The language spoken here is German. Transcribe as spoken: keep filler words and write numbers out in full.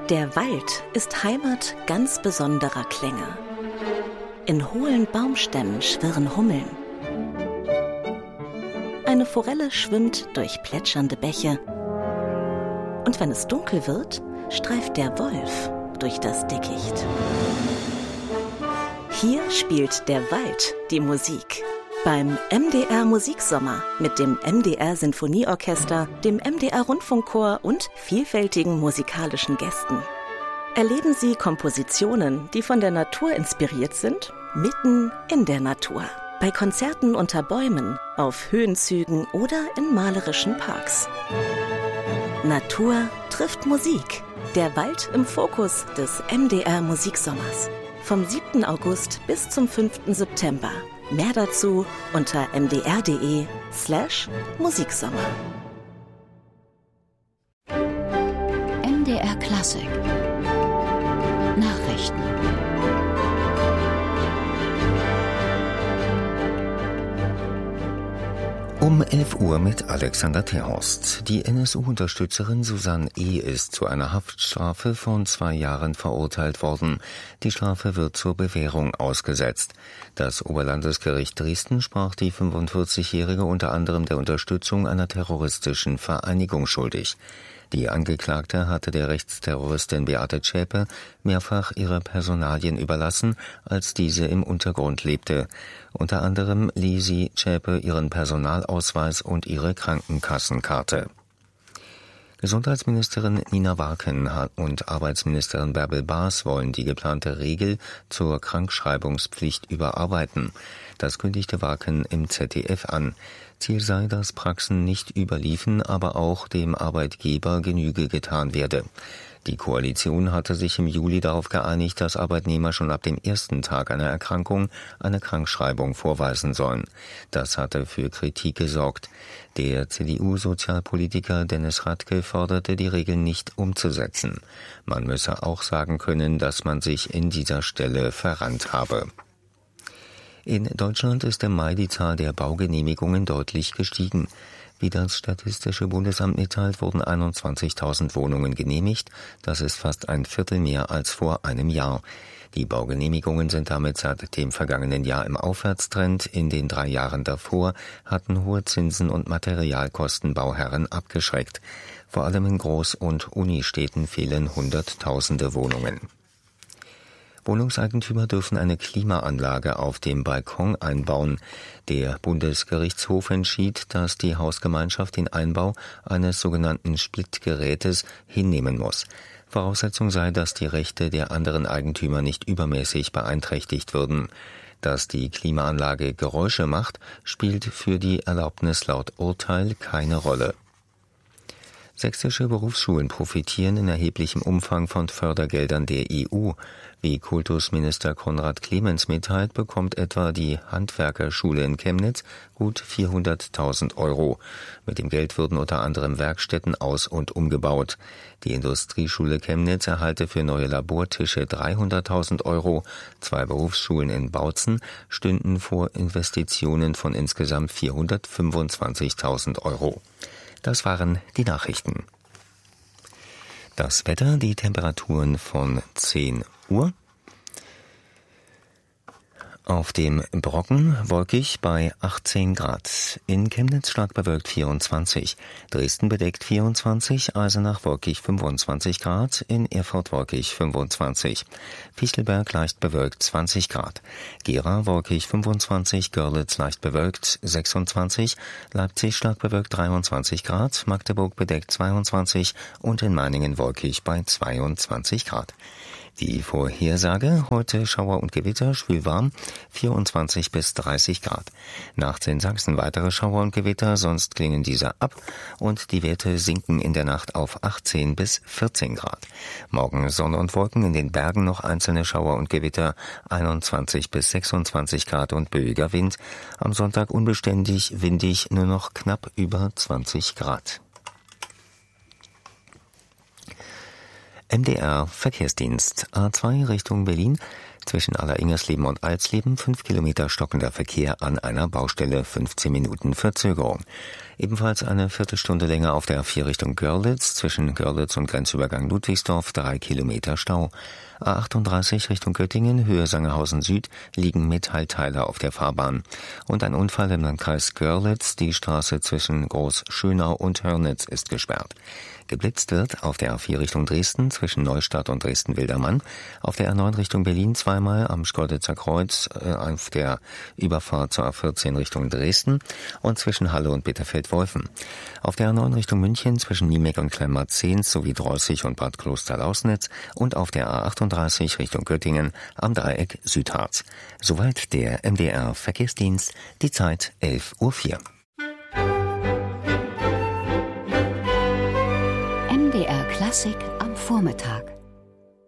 Der Wald ist Heimat ganz besonderer Klänge. In hohlen Baumstämmen schwirren Hummeln. Eine Forelle schwimmt durch plätschernde Bäche. Und wenn es dunkel wird, streift der Wolf durch das Dickicht. Hier spielt der Wald die Musik. Beim M D R Musiksommer mit dem M D R Sinfonieorchester, dem M D R Rundfunkchor und vielfältigen musikalischen Gästen. Erleben Sie Kompositionen, die von der Natur inspiriert sind, mitten in der Natur. Bei Konzerten unter Bäumen, auf Höhenzügen oder in malerischen Parks. Natur trifft Musik. Der Wald im Fokus des M D R Musiksommers. Vom siebten August bis zum fünften September. Mehr dazu unter mdr.de slash Musiksommer. M D R Klassik Nachrichten. Um elf Uhr mit Alexander Terhorst. Die N S U-Unterstützerin Susanne E. ist zu einer Haftstrafe von zwei Jahren verurteilt worden. Die Strafe wird zur Bewährung ausgesetzt. Das Oberlandesgericht Dresden sprach die fünfundvierzigjährige unter anderem der Unterstützung einer terroristischen Vereinigung schuldig. Die Angeklagte hatte der Rechtsterroristin Beate Zschäpe mehrfach ihre Personalien überlassen, als diese im Untergrund lebte. Unter anderem lieh sie Zschäpe ihren Personalausweis und ihre Krankenkassenkarte. Gesundheitsministerin Nina Warken und Arbeitsministerin Bärbel Baas wollen die geplante Regel zur Krankschreibungspflicht überarbeiten. Das kündigte Warken im Z D F an. Ziel sei, dass Praxen nicht überliefen, aber auch dem Arbeitgeber Genüge getan werde. Die Koalition hatte sich im Juli darauf geeinigt, dass Arbeitnehmer schon ab dem ersten Tag einer Erkrankung eine Krankschreibung vorweisen sollen. Das hatte für Kritik gesorgt. Der C D U-Sozialpolitiker Dennis Radke forderte, die Regeln nicht umzusetzen. Man müsse auch sagen können, dass man sich in dieser Stelle verrannt habe. In Deutschland ist im Mai die Zahl der Baugenehmigungen deutlich gestiegen. Wie das Statistische Bundesamt mitteilt, wurden einundzwanzigtausend Wohnungen genehmigt. Das ist fast ein Viertel mehr als vor einem Jahr. Die Baugenehmigungen sind damit seit dem vergangenen Jahr im Aufwärtstrend. In den drei Jahren davor hatten hohe Zinsen und Materialkosten Bauherren abgeschreckt. Vor allem in Groß- und Unistädten fehlen Hunderttausende Wohnungen. Wohnungseigentümer dürfen eine Klimaanlage auf dem Balkon einbauen. Der Bundesgerichtshof entschied, dass die Hausgemeinschaft den Einbau eines sogenannten Splitgerätes hinnehmen muss. Voraussetzung sei, dass die Rechte der anderen Eigentümer nicht übermäßig beeinträchtigt würden. Dass die Klimaanlage Geräusche macht, spielt für die Erlaubnis laut Urteil keine Rolle. Sächsische Berufsschulen profitieren in erheblichem Umfang von Fördergeldern der E U. Wie Kultusminister Konrad Clemens mitteilt, bekommt etwa die Handwerkerschule in Chemnitz gut vierhunderttausend Euro. Mit dem Geld würden unter anderem Werkstätten aus- und umgebaut. Die Industrieschule Chemnitz erhalte für neue Labortische dreihunderttausend Euro. Zwei Berufsschulen in Bautzen stünden vor Investitionen von insgesamt vierhundertfünfundzwanzigtausend Euro. Das waren die Nachrichten. Das Wetter, die Temperaturen von zehn Uhr. Auf dem Brocken wolkig bei achtzehn Grad. In Chemnitz stark bewölkt vierundzwanzig. Dresden bedeckt vierundzwanzig. Eisenach wolkig fünfundzwanzig Grad. In Erfurt wolkig fünfundzwanzig. Fichtelberg leicht bewölkt zwanzig Grad. Gera wolkig fünfundzwanzig. Görlitz leicht bewölkt sechsundzwanzig. Leipzig stark bewölkt dreiundzwanzig Grad. Magdeburg bedeckt zweiundzwanzig. Und in Meiningen wolkig bei zweiundzwanzig Grad. Die Vorhersage: heute Schauer und Gewitter, schwülwarm, vierundzwanzig bis dreißig Grad. Nachts in Sachsen weitere Schauer und Gewitter, sonst klingen diese ab und die Werte sinken in der Nacht auf achtzehn bis vierzehn Grad. Morgen Sonne und Wolken, in den Bergen noch einzelne Schauer und Gewitter, einundzwanzig bis sechsundzwanzig Grad und böiger Wind. Am Sonntag unbeständig, windig, nur noch knapp über zwanzig Grad. M D R Verkehrsdienst. A zwei Richtung Berlin. Zwischen Alleringерsleben und Alsleben fünf Kilometer stockender Verkehr an einer Baustelle, fünfzehn Minuten Verzögerung. Ebenfalls eine Viertelstunde länger auf der A vier Richtung Görlitz, zwischen Görlitz und Grenzübergang Ludwigsdorf drei Kilometer Stau. A achtunddreißig Richtung Göttingen, Höhe Sangerhausen Süd, liegen Metallteile auf der Fahrbahn. Und ein Unfall im Landkreis Görlitz, die Straße zwischen Groß-Schönau und Hörnitz ist gesperrt. Geblitzt wird auf der A vier Richtung Dresden zwischen Neustadt und Dresden-Wildermann, auf der A neun Richtung Berlin zweimal am Schkeuditzer Kreuz, äh, auf der Überfahrt zur A vierzehn Richtung Dresden und zwischen Halle und Bitterfeld-Wolfen. Auf der A neun Richtung München zwischen Niemeck und Kleinmar-Zehns sowie Dreußig und Bad Kloster-Lausnitz und auf der A achtunddreißig Richtung Göttingen am Dreieck Südharz. Soweit der M D R Verkehrsdienst, die Zeit elf Uhr vier. M D R Klassik am Vormittag.